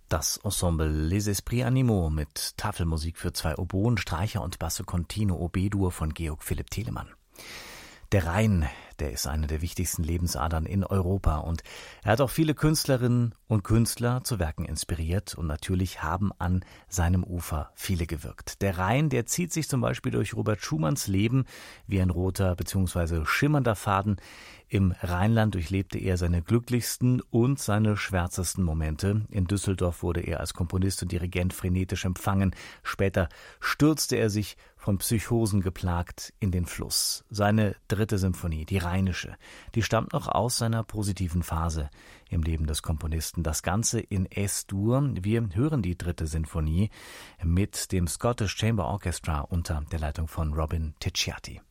Das Ensemble Les Esprits Animaux mit Tafelmusik für 2 Oboen, Streicher und Basso Continuo OB-Dur von Georg Philipp Telemann. Der Rhein, der ist eine der wichtigsten Lebensadern in Europa und er hat auch viele Künstlerinnen und Künstler zu Werken inspiriert und natürlich haben an seinem Ufer viele gewirkt. Der Rhein, der zieht sich zum Beispiel durch Robert Schumanns Leben wie ein roter bzw. schimmernder Faden. Im Rheinland durchlebte er seine glücklichsten und seine schwärzesten Momente. In Düsseldorf wurde er als Komponist und Dirigent frenetisch empfangen. Später stürzte er sich von Psychosen geplagt in den Fluss. Seine 3. Symphonie, die Rheinische, die stammt noch aus seiner positiven Phase im Leben des Komponisten. Das Ganze in S-Dur. Wir hören die 3. Sinfonie mit dem Scottish Chamber Orchestra unter der Leitung von Robin Ticciati.